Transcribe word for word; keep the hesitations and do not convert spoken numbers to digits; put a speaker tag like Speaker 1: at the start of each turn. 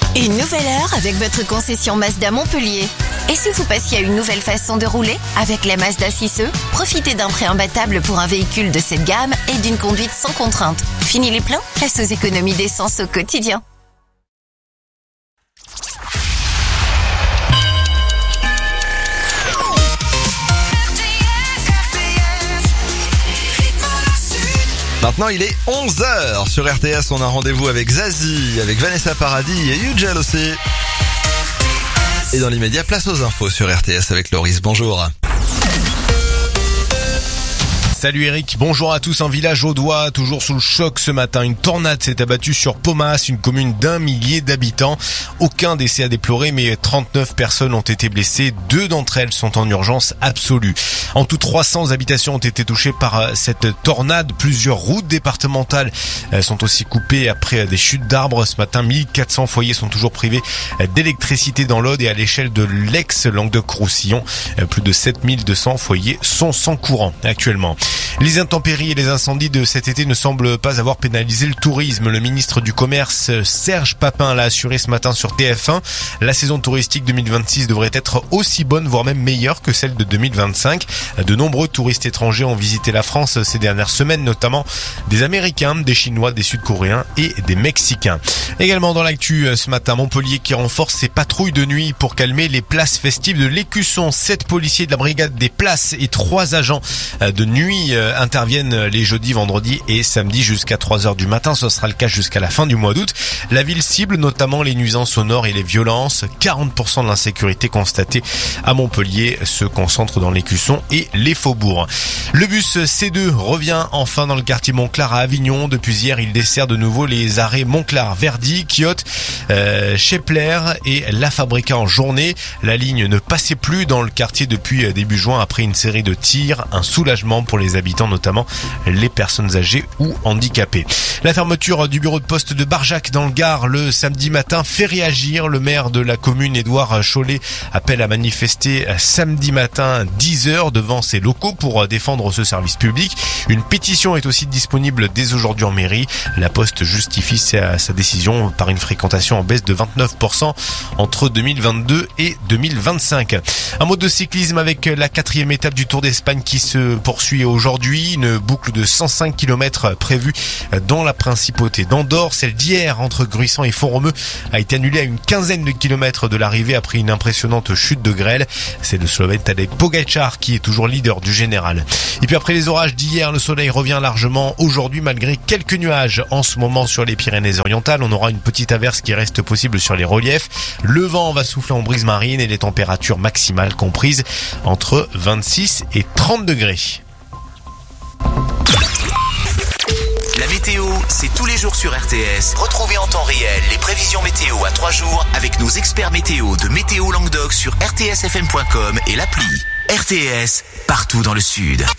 Speaker 1: Une nouvelle heure avec votre concession Mazda Montpellier. Et si vous passiez à une nouvelle façon de rouler? Avec la Mazda six e, profitez d'un prêt imbattable pour un véhicule de cette gamme et d'une conduite sans contrainte. Fini les plans, place aux économies d'essence au quotidien.
Speaker 2: Maintenant, il est onze heures. Sur R T S, on a rendez-vous avec Zazie, avec Vanessa Paradis et Ujel aussi. Et dans l'immédiat, place aux infos sur R T S avec Loris. Bonjour.
Speaker 3: Salut Eric, bonjour à tous. Un village audois toujours sous le choc ce matin. Une tornade s'est abattue sur Pomas, une commune d'un millier d'habitants. Aucun décès à déplorer, mais trente-neuf personnes ont été blessées. Deux d'entre elles sont en urgence absolue. En tout, trois cents habitations ont été touchées par cette tornade. Plusieurs routes départementales sont aussi coupées après des chutes d'arbres. Ce matin, mille quatre cents foyers sont toujours privés d'électricité dans l'Aude et à l'échelle de l'ex-Languedoc-Roussillon, plus de sept mille deux cents foyers sont sans courant actuellement. Les intempéries et les incendies de cet été ne semblent pas avoir pénalisé le tourisme. Le ministre du Commerce, Serge Papin, l'a assuré ce matin sur T F un. La saison touristique deux mille vingt-six devrait être aussi bonne, voire même meilleure que celle de deux mille vingt-cinq. De nombreux touristes étrangers ont visité la France ces dernières semaines, notamment des Américains, des Chinois, des Sud-Coréens et des Mexicains. Également dans l'actu ce matin, Montpellier qui renforce ses patrouilles de nuit pour calmer les places festives de l'Écusson. Sept policiers de la brigade des places et trois agents de nuit interviennent les jeudis, vendredis et samedis jusqu'à trois heures du matin. Ce sera le cas jusqu'à la fin du mois d'août. La ville cible notamment les nuisances sonores et les violences. quarante pour cent de l'insécurité constatée à Montpellier se concentre dans l'Écusson et les faubourgs. Le bus C deux revient enfin dans le quartier Monclar à Avignon. Depuis hier, il dessert de nouveau les arrêts Monclar, Verdi, Quillotte, euh, Chepler et La Fabrica en journée. La ligne ne passait plus dans le quartier depuis début juin après une série de tirs. Un soulagement pour les habitants, notamment les personnes âgées ou handicapées. La fermeture du bureau de poste de Barjac dans le Gard le samedi matin fait réagir. Le maire de la commune, Édouard Chollet, appelle à manifester samedi matin dix heures devant ses locaux pour défendre ce service public. Une pétition est aussi disponible dès aujourd'hui en mairie. La Poste justifie sa, sa décision par une fréquentation en baisse de vingt-neuf pour cent entre deux mille vingt-deux et deux mille vingt-cinq. Un mot de cyclisme avec la quatrième étape du Tour d'Espagne qui se poursuit aujourd'hui. Une boucle de cent cinq kilomètres prévue dans la principauté d'Andorre. Celle d'hier entre Gruissant et Font-Romeu a été annulée à une quinzaine de kilomètres de l'arrivée après une impressionnante chute de grêle. C'est le Slovène Tadej Pogačar qui est toujours leader du général. Et puis après les orages d'hier, le soleil revient largement aujourd'hui malgré quelques nuages en ce moment sur les Pyrénées-Orientales. On aura une petite averse qui reste possible sur les reliefs. Le vent va souffler en brise marine et les températures maximales comprises entre vingt-six et trente degrés.
Speaker 4: La météo, c'est tous les jours sur R T S. Retrouvez en temps réel les prévisions météo à trois jours avec nos experts météo de Météo Languedoc sur r t s f m point com et l'appli. R T S, partout dans le sud.